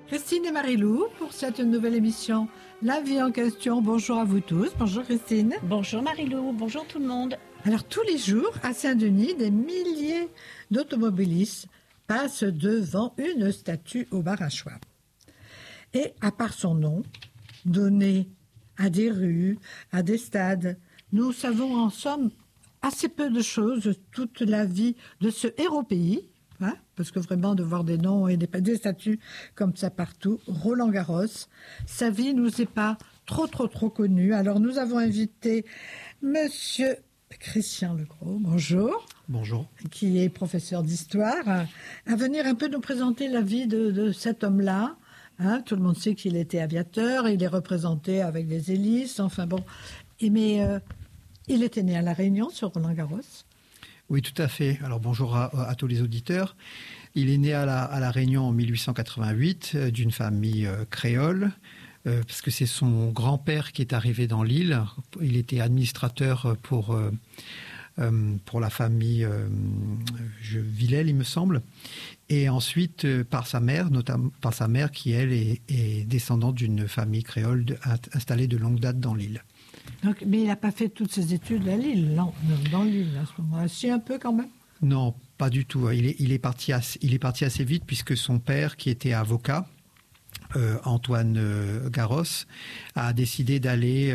Christine et Marie-Lou pour cette nouvelle émission La vie en question. Bonjour à vous tous. Bonjour Christine. Bonjour Marie-Lou, bonjour tout le monde. Alors tous les jours à Saint-Denis, des milliers d'automobilistes passent devant une statue au bar à Schwab. Et à part son nom, donné à des rues, à des stades, nous savons en somme assez peu de choses, toute la vie de ce héros pays. Hein, parce que vraiment, de voir des noms et des statues comme ça partout, Roland Garros, sa vie nous est pas trop connue. Alors, nous avons invité Monsieur Christian Legros, bonjour. Bonjour. Qui est professeur d'histoire, à venir un peu nous présenter la vie de cet homme-là. Hein, tout le monde sait qu'il était aviateur, il est représenté avec des hélices, enfin bon. Mais il était né à La Réunion, sur Roland Garros. Oui, tout à fait. Alors bonjour à tous les auditeurs. Il est né à la Réunion en 1888 d'une famille créole, parce que c'est son grand-père qui est arrivé dans l'île. Il était administrateur pour la famille Villèle, il me semble. Et ensuite par sa mère, notamment par sa mère qui, elle, est descendante d'une famille créole installée de longue date dans l'île. Donc, mais il n'a pas fait toutes ses études à Lille, non, dans l'île à ce moment-là. Si, un peu quand même. Non, pas du tout. Il est parti assez vite puisque son père, qui était avocat, Antoine Garros, a décidé d'aller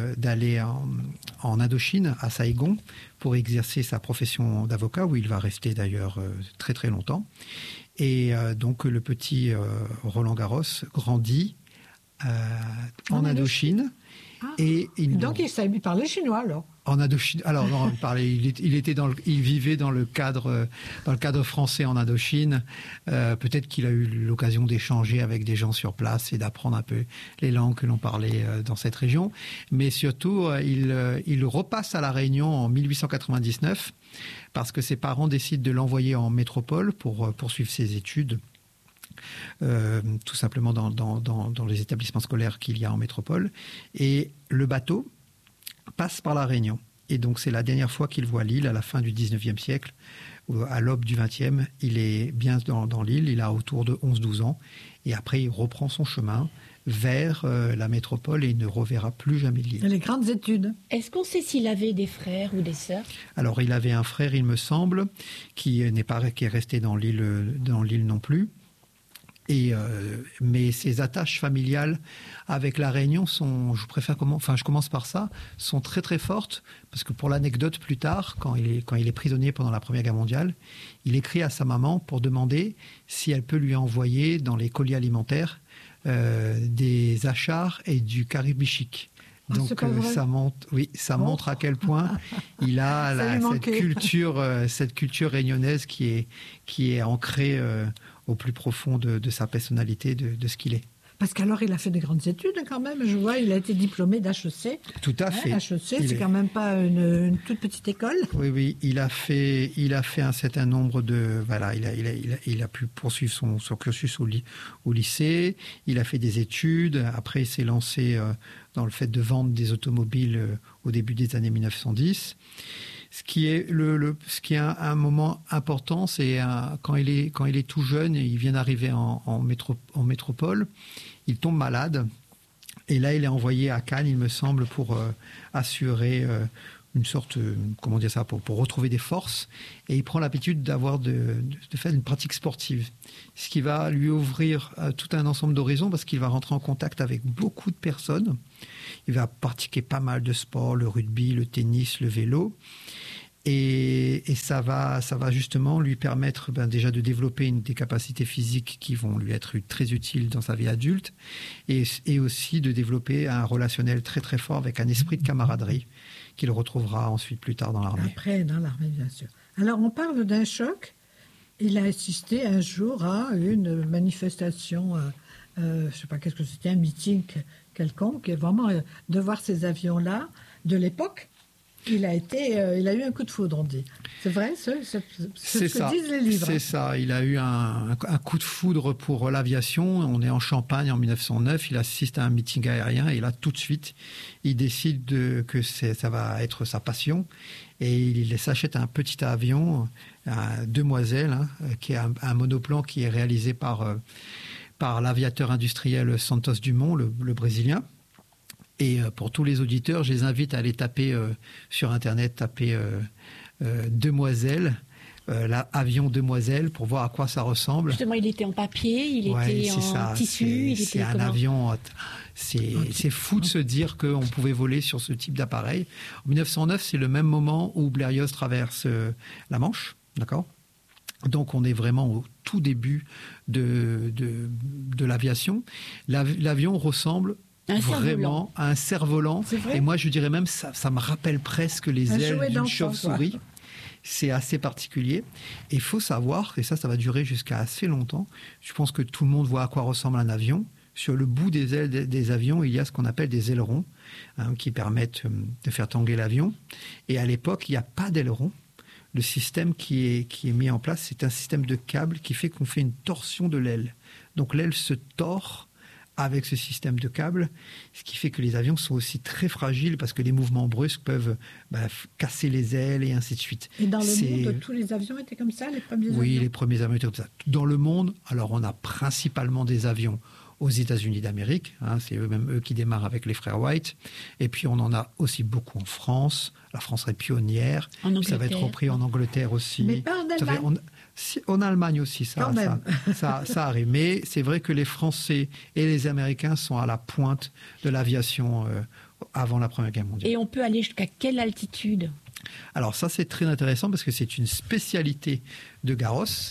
en Indochine, à Saïgon, pour exercer sa profession d'avocat, où il va rester d'ailleurs très très longtemps. Et donc le petit Roland Garros grandit en Indochine. Ah. Donc il parlait chinois alors. En Indochine. Alors non, il vivait dans le cadre français en Indochine. Peut-être qu'il a eu l'occasion d'échanger avec des gens sur place et d'apprendre un peu les langues que l'on parlait dans cette région. Mais surtout, il repasse à La Réunion en 1899 parce que ses parents décident de l'envoyer en métropole pour poursuivre ses études. Tout simplement dans les établissements scolaires qu'il y a en métropole. Et le bateau passe par La Réunion. Et donc c'est la dernière fois qu'il voit l'île à la fin du 19e siècle. À l'aube du 20e, il est bien dans l'île, il a autour de 11-12 ans. Et après, il reprend son chemin vers la métropole et il ne reverra plus jamais l'île. Les grandes études. Est-ce qu'on sait s'il avait des frères ou des sœurs ? Alors il avait un frère, il me semble, qui est resté dans l'île non plus. Mais ses attaches familiales avec La Réunion je commence par ça, sont très très fortes, parce que pour l'anecdote plus tard, quand il est prisonnier pendant la Première Guerre mondiale, il écrit à sa maman pour demander si elle peut lui envoyer dans les colis alimentaires des achars et du caribichic. Donc ça montre à quel point il a cette culture réunionnaise qui est ancrée au plus profond de sa personnalité, de ce qu'il est. Parce qu'alors il a fait de grandes études quand même. Je vois, il a été diplômé d'HEC. Tout à fait. HEC, c'est quand même pas une toute petite école. Oui, il a fait un certain nombre de il a pu poursuivre son cursus au lycée. Il a fait des études. Après, il s'est lancé dans le fait de vendre des automobiles au début des années 1910. Ce qui est un moment important, c'est quand il est tout jeune, il vient d'arriver en métropole, il tombe malade et là il est envoyé à Cannes, il me semble, pour assurer une sorte, pour retrouver des forces, et il prend l'habitude de faire une pratique sportive, ce qui va lui ouvrir tout un ensemble d'horizons parce qu'il va rentrer en contact avec beaucoup de personnes. Il va pratiquer pas mal de sports, le rugby, le tennis, le vélo. Et ça va justement lui permettre déjà de développer des capacités physiques qui vont lui être très utiles dans sa vie adulte, et aussi de développer un relationnel très très fort avec un esprit de camaraderie qu'il retrouvera ensuite plus tard dans l'armée. Après, dans l'armée, bien sûr. Alors, on parle d'un choc. Il a assisté un jour à une manifestation, je ne sais pas qu'est-ce que c'était, un meeting quelconque, et vraiment de voir ces avions-là de l'époque. Il a eu un coup de foudre, on dit. C'est vrai, c'est ce que disent les livres. C'est ça. Il a eu un coup de foudre pour l'aviation. On est en Champagne en 1909. Il assiste à un meeting aérien et là, tout de suite, il décide que ça va être sa passion. Et il s'achète un petit avion, un Demoiselle, qui est un monoplan qui est réalisé par par l'aviateur industriel Santos Dumont, le Brésilien. Et pour tous les auditeurs, je les invite à aller taper sur Internet, Demoiselle, avion Demoiselle, pour voir à quoi ça ressemble. Justement, il était en papier, il était en tissu. C'est un avion. C'est fou de se dire qu'on pouvait voler sur ce type d'appareil. En 1909, c'est le même moment où Blérios traverse la Manche, d'accord ? Donc on est vraiment au tout début de l'aviation. L'avion ressemble vraiment à un cerf-volant. Et moi, je dirais même, ça me rappelle presque les ailes d'une chauve-souris. C'est assez particulier. Et il faut savoir, et ça va durer jusqu'à assez longtemps, je pense que tout le monde voit à quoi ressemble un avion. Sur le bout des ailes des avions, il y a ce qu'on appelle des ailerons, qui permettent de faire tanguer l'avion. Et à l'époque, il n'y a pas d'aileron. Le système qui est mis en place, c'est un système de câbles qui fait qu'on fait une torsion de l'aile. Donc l'aile se tord avec ce système de câbles, ce qui fait que les avions sont aussi très fragiles parce que les mouvements brusques peuvent casser les ailes et ainsi de suite. Et dans le monde, tous les avions étaient comme ça, les premiers avions ? Oui, les premiers avions étaient comme ça. Dans le monde, alors on a principalement des avions aux États-Unis d'Amérique, c'est eux qui démarrent avec les frères Wright, et puis on en a aussi beaucoup en France. La France est pionnière, ça va être repris en Angleterre aussi. Mais pas en Allemagne. En Allemagne aussi, ça arrive. Mais c'est vrai que les Français et les Américains sont à la pointe de l'aviation avant la Première Guerre mondiale. Et on peut aller jusqu'à quelle altitude ? Alors ça, c'est très intéressant parce que c'est une spécialité de Garros.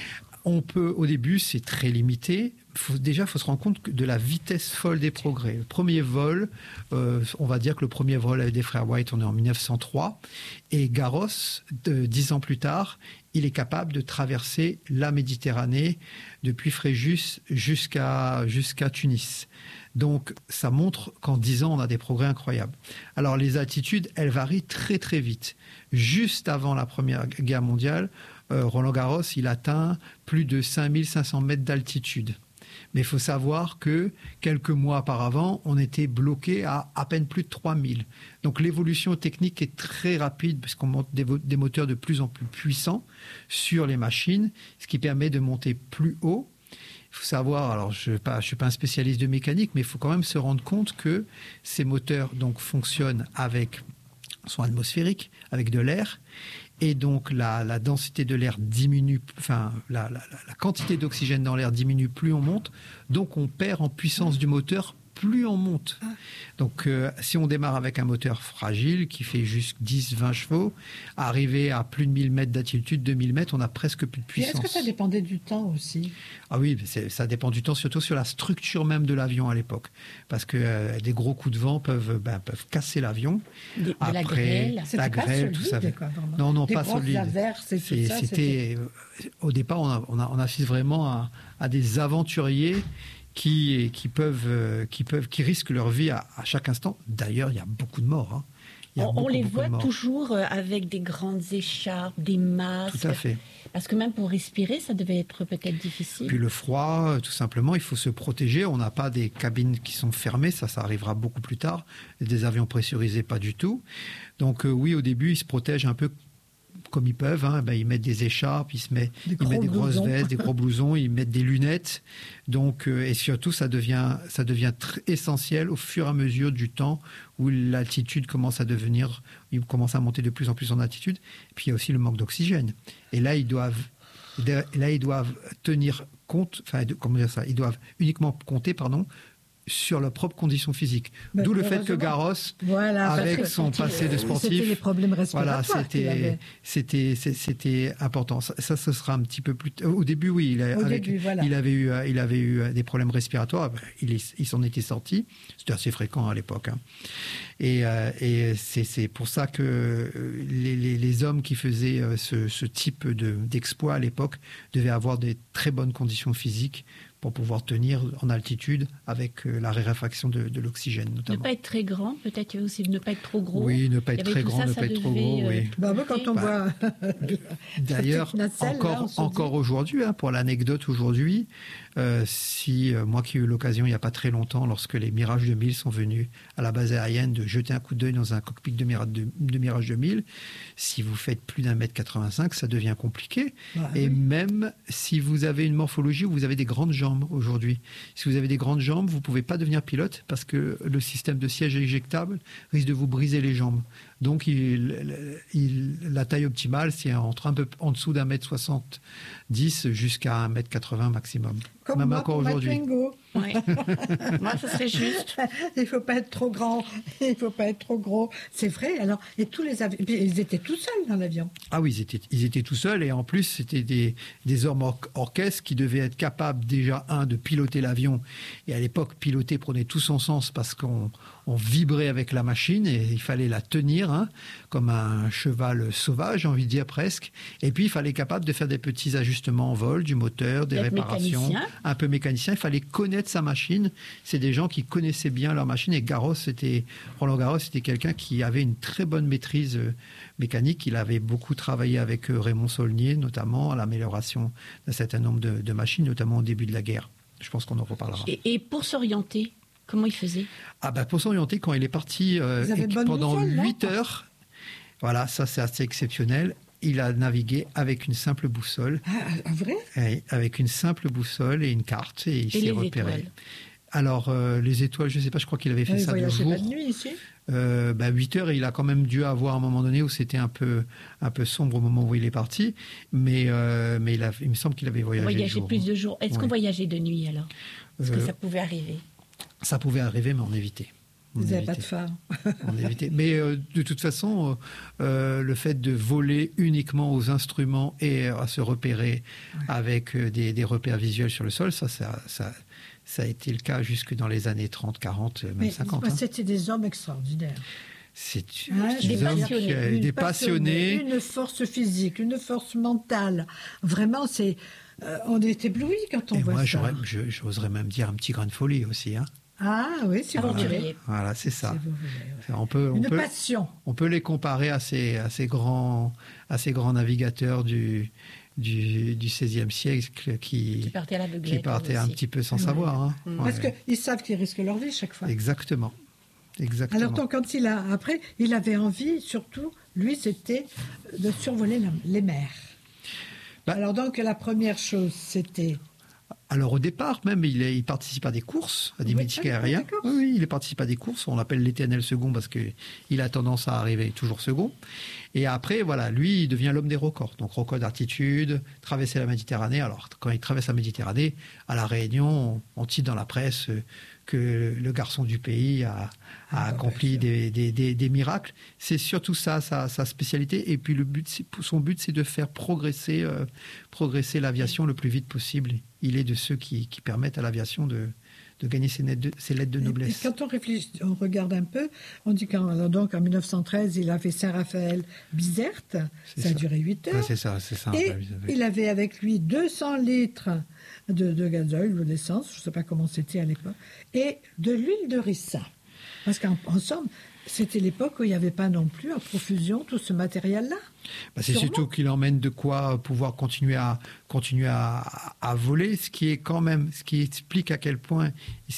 Au début, c'est très limité. Il faut se rendre compte de la vitesse folle des progrès. Le premier vol, on va dire que le premier vol avec des frères Wright, on est en 1903. Et Garros, 10 ans plus tard, il est capable de traverser la Méditerranée depuis Fréjus jusqu'à Tunis. Donc, ça montre qu'en 10 ans, on a des progrès incroyables. Alors, les altitudes, elles varient très, très vite. Juste avant la Première Guerre mondiale, Roland Garros, il atteint plus de 5500 mètres d'altitude. Mais il faut savoir que quelques mois auparavant, on était bloqué à peine plus de 3000. Donc l'évolution technique est très rapide puisqu'on monte des moteurs de plus en plus puissants sur les machines, ce qui permet de monter plus haut. Il faut savoir, alors je ne suis pas un spécialiste de mécanique, mais il faut quand même se rendre compte que ces moteurs donc, sont atmosphériques, avec de l'air. Et donc la densité de l'air diminue, enfin la quantité d'oxygène dans l'air diminue plus on monte, donc on perd en puissance du moteur plus on monte. Donc si on démarre avec un moteur fragile qui fait juste 10-20 chevaux, arriver à plus de 1000 mètres d'altitude, 2000 mètres, on a presque plus de puissance. Et est-ce que ça dépendait du temps aussi ? Ah oui, ça dépend du temps, surtout sur la structure même de l'avion à l'époque. Parce que des gros coups de vent peuvent casser l'avion. La grêle. La grêle, tout ça. Non, pas solide. Averses et tout ça, au départ, on assiste vraiment à des aventuriers qui risquent leur vie à chaque instant. D'ailleurs, il y a beaucoup de morts. On les voit toujours avec des grandes écharpes, des masques. Tout à fait. Parce que même pour respirer, ça devait être peut-être difficile. Puis le froid, tout simplement, il faut se protéger. On n'a pas des cabines qui sont fermées, ça arrivera beaucoup plus tard. Des avions pressurisés, pas du tout. Donc oui, au début, ils se protègent un peu comme ils peuvent, ils mettent des écharpes, ils mettent des grosses vestes, des gros blousons, ils mettent des lunettes. Donc, et surtout, ça devient essentiel au fur et à mesure du temps où l'altitude commence à monter de plus en plus en altitude. Et puis il y a aussi le manque d'oxygène. Et là, ils doivent tenir compte, ils doivent uniquement compter, sur leurs propres conditions physiques. D'où le fait que Garros, avec son passé de sportif, c'était les problèmes respiratoires. C'était important. Ça, ce sera un petit peu plus. Au début, oui, il avait eu des problèmes respiratoires. Il s'en était sorti. C'était assez fréquent à l'époque. Et c'est pour ça que les hommes qui faisaient ce type d'exploit à l'époque devaient avoir des très bonnes conditions physiques pour pouvoir tenir en altitude avec la raréfaction de l'oxygène, notamment. Ne pas être très grand, peut-être aussi ne pas être trop gros. Oui, ne pas être très grand, ne pas être trop gros, oui. Quand on voit... D'ailleurs, encore aujourd'hui, pour l'anecdote aujourd'hui, moi qui ai eu l'occasion il n'y a pas très longtemps, lorsque les Mirage 2000 sont venus à la base aérienne, de jeter un coup d'œil dans un cockpit de Mirage 2000, si vous faites plus d'1,85 m, ça devient compliqué. Et même si vous avez une morphologie où vous avez des grandes jambes, jambes aujourd'hui. Si vous avez des grandes jambes, vous ne pouvez pas devenir pilote parce que le système de siège éjectable risque de vous briser les jambes. Donc la taille optimale, c'est entre un peu en dessous d'1m70 jusqu'à 1m80 maximum. Comme même moi encore pour aujourd'hui. Ouais. Moi, ça serait juste. Il ne faut pas être trop grand, il ne faut pas être trop gros. C'est vrai. Alors, et tous les avions, ils étaient tout seuls dans l'avion. Ah oui, ils étaient tout seuls et en plus, c'était des hommes orchestres qui devaient être capables déjà, de piloter l'avion. Et à l'époque, piloter prenait tout son sens parce qu'on vibrait avec la machine et il fallait la tenir comme un cheval sauvage, j'ai envie de dire presque. Et puis, il fallait être capable de faire des petits ajustements en vol, du moteur, des réparations. Un peu mécanicien. Il fallait connaître sa machine. C'est des gens qui connaissaient bien leur machine. Et Roland Garros, c'était quelqu'un qui avait une très bonne maîtrise mécanique. Il avait beaucoup travaillé avec Raymond Saulnier, notamment à l'amélioration d'un certain nombre de machines, notamment au début de la guerre. Je pense qu'on en reparlera. Et pour s'orienter, comment il faisait ? Pour s'orienter, quand il est parti pendant 8 heures, voilà, ça c'est assez exceptionnel. Il a navigué avec une simple boussole. Ah, vrai ? Oui, avec une simple boussole et une carte, et il s'est repéré. Étoiles. Alors, les étoiles, je ne sais pas, je crois qu'il avait fait ça de jour. Il voyageait pas de nuit ici ? 8 heures, et il a quand même dû avoir un moment donné où c'était un peu sombre au moment où il est parti, mais il me semble qu'il avait voyagé de jour. Plus de jours. Est-ce qu'on voyageait de nuit alors ? Est-ce que ça pouvait arriver ? Ça pouvait arriver, mais on évitait. Vous n'avez pas de phare. On évitait. Mais de toute façon, le fait de voler uniquement aux instruments et à se repérer avec des repères visuels sur le sol, ça a été le cas jusque dans les années 30, 40, même 50. C'était des hommes extraordinaires. C'est des passionnés. Une force physique, une force mentale. Vraiment, on est éblouis quand on voit ça. Moi, j'oserais même dire un petit grain de folie aussi. Ah oui, si vous voulez. Voilà, c'est ça. Si vous voulez, passion. On peut les comparer à ces grands navigateurs du XVIe siècle qui partaient un petit peu sans savoir. Parce qu'ils savent qu'ils risquent leur vie chaque fois. Exactement. Alors donc, quand il avait envie, surtout, lui, c'était de survoler les mers. Alors donc, la première chose, c'était... Alors au départ, même, il participe à des courses, à des mythiques aériens. Oui, il participe à des courses. On l'appelle l'éternel second parce qu'il a tendance à arriver toujours second. Et après, voilà, lui, il devient l'homme des records. Donc record d'altitude, traverser la Méditerranée. Alors quand il traverse la Méditerranée, à La Réunion, on titre dans la presse que le garçon du pays a accompli des miracles. C'est surtout ça, sa spécialité. Et puis son but, c'est de faire progresser l'aviation le plus vite possible. Il est de ceux qui permettent à l'aviation de gagner ses lettres de noblesse. Et quand on regarde un peu, on dit qu'en 1913, il a fait Saint-Raphaël-Bizerte. Ça a duré 8 heures. C'est ça. Et il avait avec lui 200 litres de gazoil ou d'essence, je ne sais pas comment c'était à l'époque, et de l'huile de ricin. Parce qu'en somme, c'était l'époque où il n'y avait pas non plus à profusion tout ce matériel-là. C'est surtout qu'il emmène de quoi pouvoir continuer à voler, ce qui explique à quel point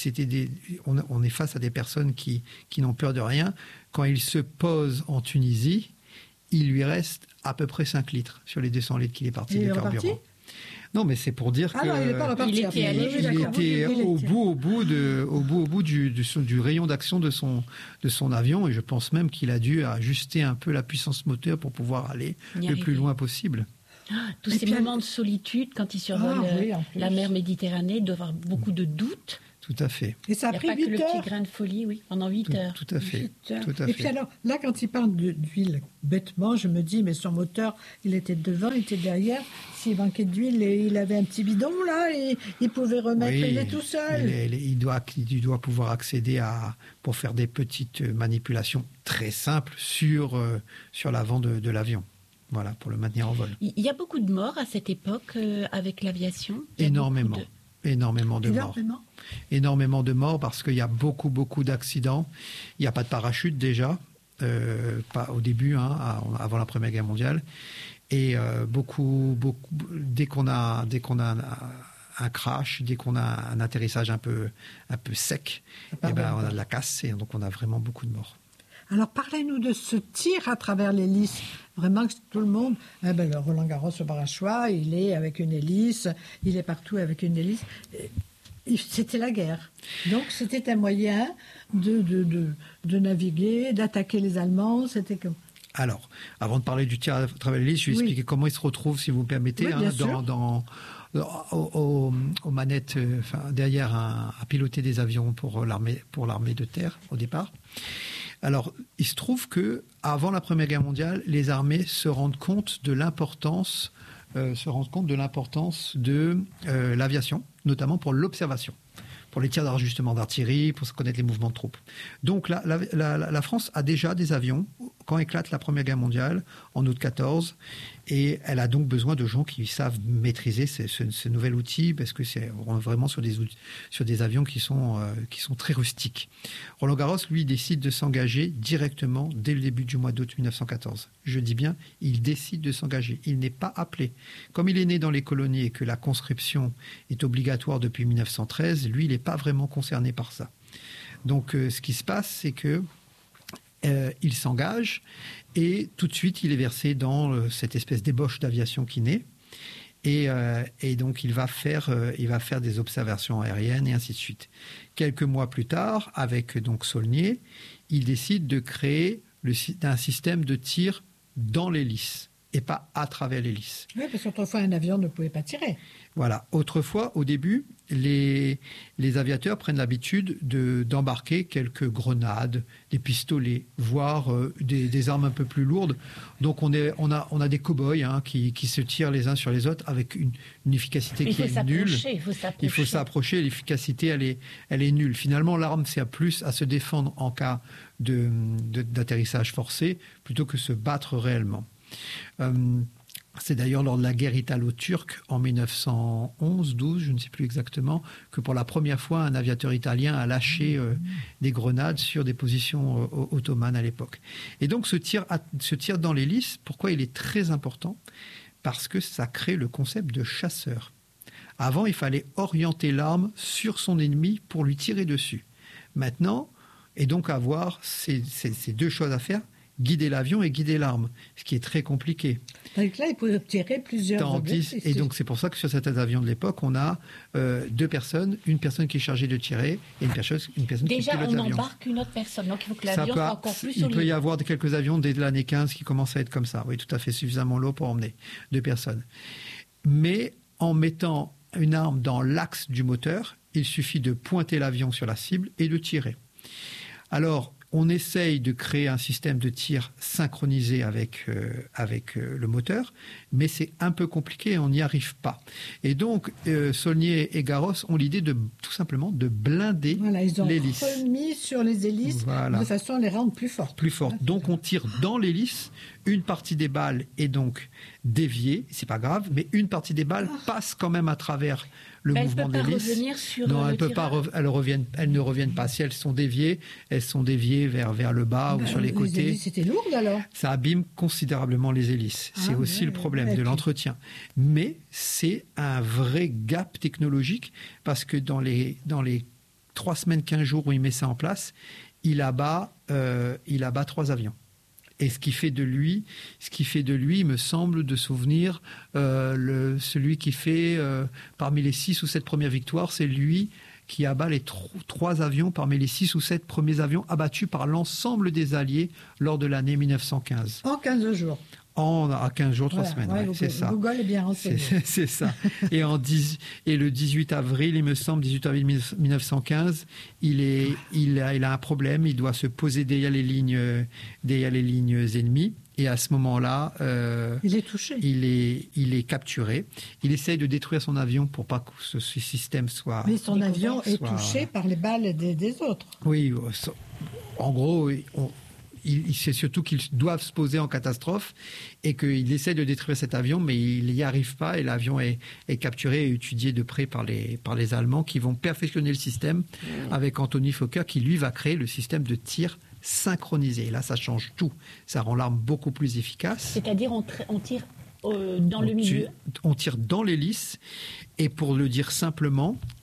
on est face à des personnes qui n'ont peur de rien. Quand il se pose en Tunisie, il lui reste à peu près 5 litres sur les 200 litres qu'il est parti de carburant. Non, mais c'est pour dire que non, il n'est pas reparti. Il était au bout du rayon d'action de son avion, et je pense même qu'il a dû ajuster un peu la puissance moteur pour pouvoir aller le plus loin possible. Tous ces moments de solitude quand il survole la mer Méditerranée, doit avoir beaucoup de doutes. Tout à fait. Et ça a pris 8 heures. Il n'y a pas que le petit grain de folie, pendant 8 heures. Tout à fait. Et puis alors, là, quand il parle d'huile, bêtement, je me dis, mais son moteur, il était devant, il était derrière. S'il manquait d'huile, il avait un petit bidon, là, et il pouvait remettre, il est tout seul. Il doit pouvoir accéder pour faire des petites manipulations très simples sur l'avant de l'avion. Voilà, pour le maintenir en vol. Il y a beaucoup de morts à cette époque avec l'aviation. Énormément de morts parce qu'il y a beaucoup d'accidents. Il n'y a pas de parachute déjà, pas au début, avant la Première Guerre mondiale. Et dès qu'on a un crash, dès qu'on a un atterrissage un peu sec, on a de la casse et donc on a vraiment beaucoup de morts. Alors, parlez-nous de ce tir à travers l'hélice. Vraiment que tout le monde... le Roland-Garros au Barachois, il est avec une hélice, il est partout avec une hélice. C'était la guerre. Donc, c'était un moyen de naviguer, d'attaquer les Allemands. C'était comme... Alors, avant de parler du tir à travers l'hélice, je vais expliquer comment il se retrouve, si vous me permettez, aux manettes, derrière à piloter des avions pour l'armée de terre au départ. Alors, il se trouve que avant la Première Guerre mondiale, les armées se rendent compte de l'importance de l'aviation, notamment pour l'observation, pour les tirs d'ajustement d'artillerie, pour connaître les mouvements de troupes. Donc la France a déjà des avions quand éclate la Première Guerre mondiale, en août 14, et elle a donc besoin de gens qui savent maîtriser ce nouvel outil, parce que c'est vraiment sur des avions qui sont très rustiques. Roland-Garros, lui, décide de s'engager directement dès le début du mois d'août 1914. Je dis bien, il décide de s'engager. Il n'est pas appelé. Comme il est né dans les colonies et que la conscription est obligatoire depuis 1913, lui, il n'est pas vraiment concerné par ça. Donc, ce qui se passe, c'est que il s'engage et tout de suite il est versé dans cette espèce d'ébauche d'aviation qui naît et donc il va faire des observations aériennes et ainsi de suite. Quelques mois plus tard, avec donc Saulnier, il décide de créer un système de tir dans l'hélice et pas à travers l'hélice. Oui, parce qu'autrefois un avion ne pouvait pas tirer. Voilà. Autrefois, au début, les aviateurs prennent l'habitude d'embarquer quelques grenades, des pistolets, voire des armes un peu plus lourdes. Donc on a des cow-boys qui se tirent les uns sur les autres avec une efficacité qui est nulle. Il faut s'approcher. L'efficacité, elle est nulle. Finalement, l'arme sert plus à se défendre en cas d'atterrissage forcé plutôt que se battre réellement. C'est d'ailleurs lors de la guerre italo-turque en 1911-12, je ne sais plus exactement, que pour la première fois un aviateur italien a lâché des grenades sur des positions ottomanes à l'époque. Et donc ce tir dans l'hélice, pourquoi il est très important ? Parce que ça crée le concept de chasseur. Avant, il fallait orienter l'arme sur son ennemi pour lui tirer dessus. Maintenant, et donc avoir ces deux choses à faire, guider l'avion et guider l'arme, ce qui est très compliqué. Donc là, il peut tirer plusieurs objectifs. Et donc c'est pour ça que sur certains avions de l'époque, on a deux personnes, une personne qui est chargée de tirer et une personne qui pilote l'avion. Déjà, on embarque une autre personne, donc il faut que l'avion soit encore plus solide. Il peut y avoir quelques avions dès l'année 15 qui commencent à être comme ça. Oui, tout à fait, suffisamment lourd pour emmener deux personnes. Mais en mettant une arme dans l'axe du moteur, il suffit de pointer l'avion sur la cible et de tirer. Alors, on essaye de créer un système de tir synchronisé avec le moteur, mais c'est un peu compliqué, on n'y arrive pas. Et donc, Saulnier et Garros ont l'idée tout simplement de blinder l'hélice. Ils ont remis sur les hélices de façon à les rendre plus fortes. Donc, on tire dans l'hélice, une partie des balles est donc déviée, c'est pas grave, mais une partie des balles passe quand même à travers le mouvement de l'hélice. Elles ne reviennent pas. Si elles sont déviées vers le bas ou sur les côtés. Les hélices, c'était lourd alors. Ça abîme considérablement les hélices. C'est aussi le problème de l'entretien. Mais c'est un vrai gap technologique parce que dans les 3 semaines, 15 jours où il met ça en place, il abat 3 avions. Et ce qui fait de lui, il me semble de souvenir, celui qui fait parmi les 6 ou 7 premières victoires, c'est lui qui abat les 3 avions parmi les 6 ou 7 premiers avions abattus par l'ensemble des Alliés lors de l'année 1915. En 15 jours. À 15 jours, 3 semaines, c'est ça. Google est bien renseigné. C'est ça. Et le 18 avril, il me semble, 18 avril 1915, il a un problème, il doit se poser derrière les lignes ennemies. Et à ce moment-là, il est touché. Il est capturé. Il essaye de détruire son avion pour pas que ce système soit... Mais son avion est touché par les balles des autres. Oui, en gros... C'est surtout qu'ils doivent se poser en catastrophe et qu'il essaie de détruire cet avion, mais il n'y arrive pas et l'avion est capturé et étudié de près par les Allemands qui vont perfectionner le système avec Anthony Fokker qui, lui, va créer le système de tir synchronisé. Et là, ça change tout. Ça rend l'arme beaucoup plus efficace. C'est-à-dire on tire dans le milieu. On tire dans l'hélice et pour le dire simplement,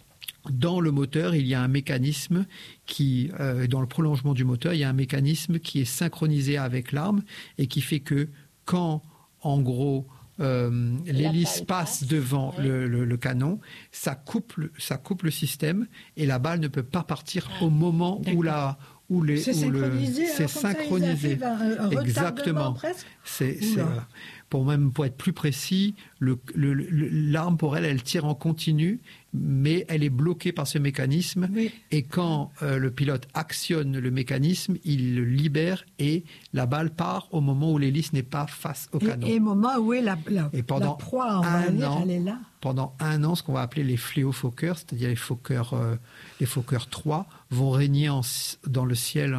dans le moteur, il y a un mécanisme qui, dans le prolongement du moteur, il y a un mécanisme qui est synchronisé avec l'arme et qui fait que quand, en gros, l'hélice passe devant le canon, ça coupe le système et la balle ne peut pas partir au moment c'est synchronisé. C'est synchronisé. Exactement. Voilà. Pour être plus précis, l'arme pour elle tire en continu, mais elle est bloquée par ce mécanisme. Oui. Et quand le pilote actionne le mécanisme, il le libère et la balle part au moment où l'hélice n'est pas face au canon. Et au moment où la proie, elle est là. Pendant 1 an, ce qu'on va appeler les fléau-fokkers, c'est-à-dire les Fokker 3, vont régner dans le ciel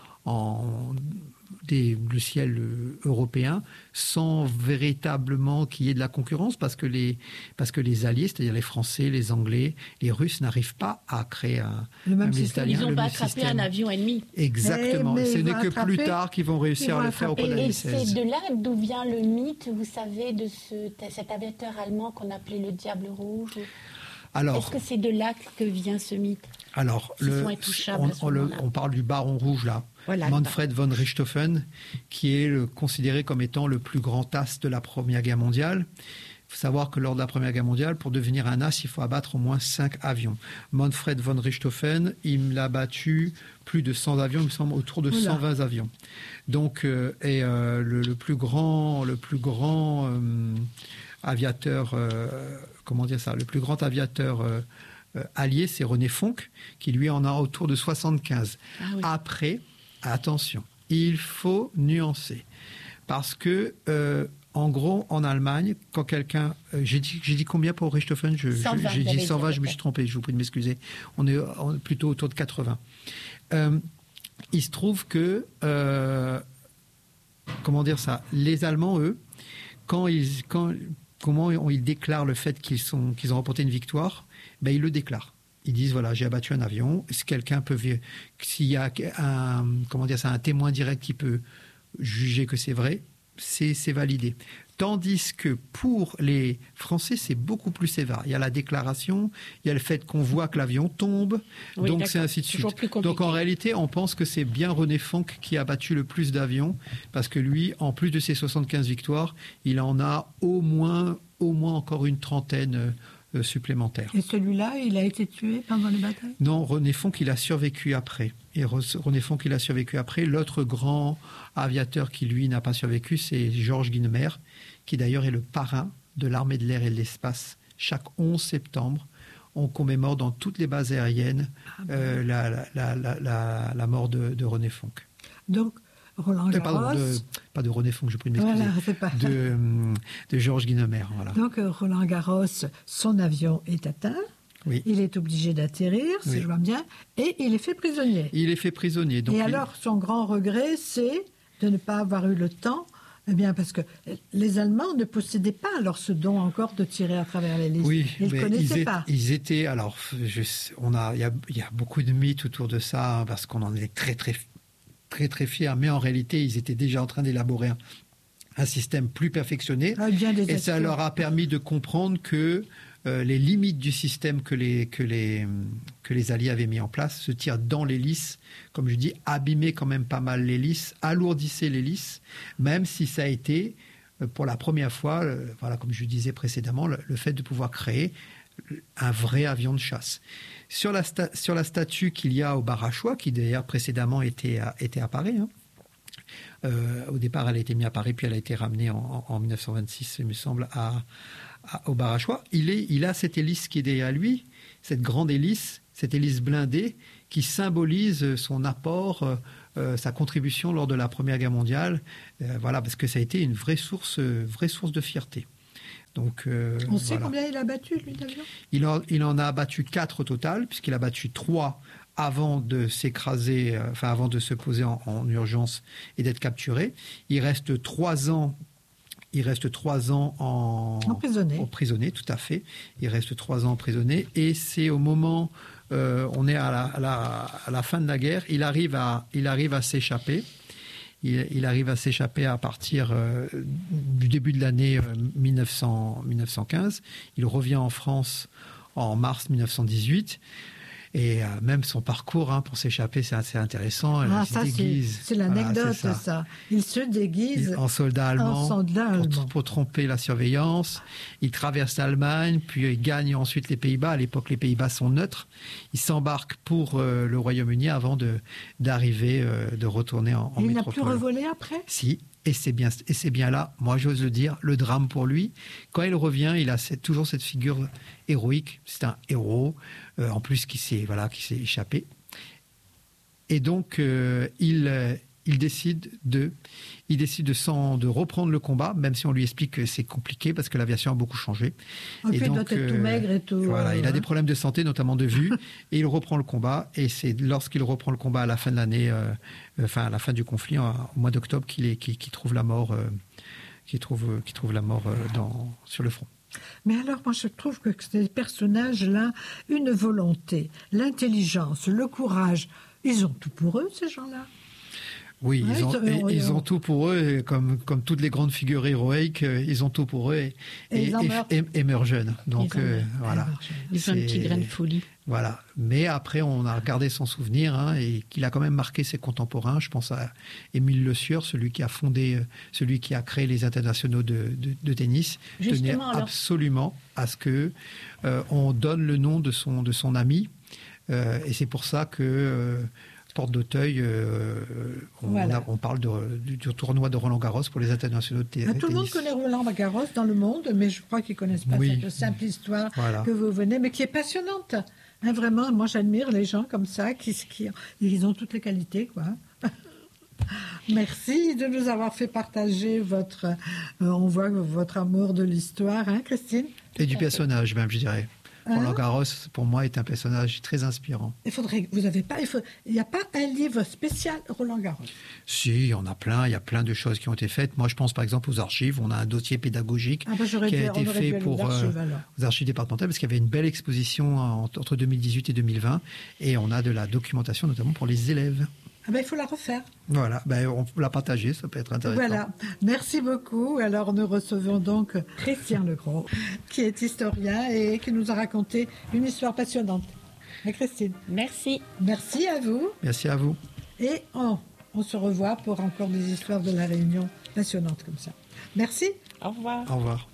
le ciel européen, sans véritablement qu'il y ait de la concurrence, parce que les alliés, c'est-à-dire les Français, les Anglais, les Russes, n'arrivent pas à créer le même système. Ils n'ont pas attrapé un avion ennemi. Exactement. Ce n'est que plus tard qu'ils vont réussir à le faire au cours de l'année 16. Et c'est de là d'où vient le mythe, vous savez, de cet aviateur allemand qu'on appelait le Diable Rouge. Est-ce que c'est de là que vient ce mythe? Alors, on parle du Baron Rouge, là. Voilà, Manfred von Richthofen, qui est considéré comme étant le plus grand as de la Première Guerre mondiale. Il faut savoir que lors de la Première Guerre mondiale, pour devenir un as, il faut abattre au moins 5 avions. Manfred von Richthofen, il a battu plus de 100 avions, il me semble autour de 120 avions. Donc, le plus grand aviateur, le plus grand aviateur allié, c'est René Fonck, qui lui en a autour de 75. Ah oui. Après, attention, il faut nuancer. Parce que, en gros, en Allemagne, quand quelqu'un... j'ai dit combien pour Richthofen? J'ai dit 120, je me suis trompé, je vous prie de m'excuser. On est plutôt autour de 80. Il se trouve que... les Allemands, eux, comment ils déclarent le fait qu'ils ont remporté une victoire? Ils le déclarent. Ils disent, voilà, j'ai abattu un avion. Si quelqu'un peut... S'il y a un témoin direct qui peut juger que c'est vrai, c'est validé. Tandis que pour les Français, c'est beaucoup plus sévère. Il y a la déclaration, il y a le fait qu'on voit que l'avion tombe, donc c'est ainsi de suite. Donc en réalité, on pense que c'est bien René Fonck qui a battu le plus d'avions, parce que lui, en plus de ses 75 victoires, il en a au moins encore une trentaine supplémentaire. Et celui-là, il a été tué pendant les batailles? Non, René Fonck, il a survécu après. Et René Fonck, il a survécu après. L'autre grand aviateur qui, lui, n'a pas survécu, c'est Georges Guynemer, qui d'ailleurs est le parrain de l'armée de l'air et de l'espace. Chaque 11 septembre, on commémore dans toutes les bases aériennes la mort de René Fonck. Donc, Roland Garros... pas de René Fonck, je prie de m'excuser. Voilà, de Georges Guynemer. Voilà. Donc, Roland Garros, son avion est atteint. Oui. Il est obligé d'atterrir, si je vois bien, et il est fait prisonnier. Il est fait prisonnier. Donc alors, son grand regret, c'est de ne pas avoir eu le temps, parce que les Allemands ne possédaient pas alors ce don encore de tirer à travers les listes. Oui, ils ne connaissaient pas. Ils étaient, alors, il y a beaucoup de mythes autour de ça, parce qu'on en est très, très, très, très fiers, mais en réalité, ils étaient déjà en train d'élaborer un système plus perfectionné, et ça leur a permis de comprendre que les limites du système que les Alliés avaient mis en place, se tir dans l'hélice, comme je dis, abîmait quand même pas mal l'hélice, alourdissait l'hélice, même si ça a été, pour la première fois, comme je disais précédemment, le fait de pouvoir créer un vrai avion de chasse. Sur la statue qu'il y a au Barachois, qui d'ailleurs précédemment était à Paris, au départ elle a été mise à Paris, puis elle a été ramenée en 1926, il me semble, au Barachois, il a cette hélice qui est derrière lui, cette grande hélice, cette hélice blindée qui symbolise son apport, sa contribution lors de la Première Guerre mondiale, parce que ça a été une vraie source de fierté. Donc, on sait combien il a battu, lui, d'avions ? Il en a battu 4 au total, puisqu'il a battu 3 avant de s'écraser, avant de se poser en urgence et d'être capturé. Il reste 3 ans emprisonné, tout à fait. Il reste 3 ans emprisonné. Et c'est au moment, on est à la fin de la guerre, il arrive à s'échapper. Il arrive à s'échapper à partir du début de l'année 1915. Il revient en France en mars 1918. Et même son parcours pour s'échapper, c'est assez intéressant. Il se déguise. C'est l'anecdote, ça. Il se déguise en soldat allemand, pour tromper la surveillance. Il traverse l'Allemagne, puis il gagne ensuite les Pays-Bas. À l'époque, les Pays-Bas sont neutres. Il s'embarque pour le Royaume-Uni avant d'arriver, de retourner en métropole. Il n'a plus revolé après ? Si. Et c'est bien là, moi j'ose le dire, le drame pour lui. Quand il revient, il a toujours cette figure héroïque. C'est un héros, en plus qui s'est échappé. Et donc il décide de reprendre le combat, même si on lui explique que c'est compliqué parce que l'aviation a beaucoup changé. Et donc, il doit être tout maigre et tout. Voilà, il a des problèmes de santé, notamment de vue, et il reprend le combat. Et c'est lorsqu'il reprend le combat à la fin de l'année, à la fin du conflit, au mois d'octobre, qu'il trouve la mort, sur le front. Mais alors, moi, je trouve que ces personnages-là, une volonté, l'intelligence, le courage, ils ont tout pour eux, ces gens-là. Oui, ils ont tout pour eux, et comme toutes les grandes figures héroïques, ils ont tout pour eux et meurent jeunes. Donc voilà. Ils ont un petit grain de folie. Voilà. Mais après, on a regardé son souvenir et qu'il a quand même marqué ses contemporains. Je pense à Émile Le Sieur, celui qui a créé les internationaux de tennis. Tenait absolument à ce que on donne le nom de son ami. Et c'est pour ça que Porte d'Auteuil, on parle du tournoi de Roland-Garros pour les internationaux de tennis. Tout le monde connaît Roland-Garros dans le monde, mais je crois qu'ils ne connaissent pas cette simple histoire que vous venez, mais qui est passionnante. Vraiment, moi j'admire les gens comme ça, ils ont toutes les qualités, quoi. Merci de nous avoir fait partager on voit votre amour de l'histoire, Christine. Et du personnage même, je dirais. Roland Garros, pour moi, est un personnage très inspirant. Il n'y a pas un livre spécial Roland Garros? Si, il y en a plein. Il y a plein de choses qui ont été faites. Moi, je pense par exemple aux archives. On a un dossier pédagogique qui a été fait aux archives départementales parce qu'il y avait une belle exposition entre 2018 et 2020. Et on a de la documentation, notamment pour les élèves. Il faut la refaire. Voilà, on peut la partager, ça peut être intéressant. Voilà, merci beaucoup. Alors nous recevons donc Christian Legros, qui est historien et qui nous a raconté une histoire passionnante. Et Christine. Merci. Merci à vous. Merci à vous. Et on se revoit pour encore des histoires de la Réunion passionnantes comme ça. Merci. Au revoir. Au revoir.